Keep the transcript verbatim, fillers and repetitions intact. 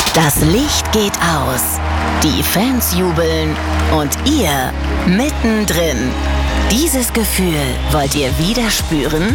Das Licht geht aus, die Fans jubeln und ihr mittendrin. Dieses Gefühl wollt ihr wieder spüren?